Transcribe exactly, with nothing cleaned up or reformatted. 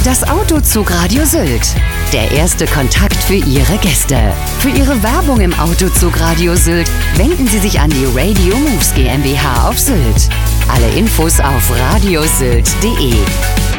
Das Autozugradio Sylt. Der erste Kontakt für Ihre Gäste. Für Ihre Werbung im Autozugradio Sylt wenden Sie sich an die Radio Moves GmbH auf Sylt. Alle Infos auf radiosylt punkt de.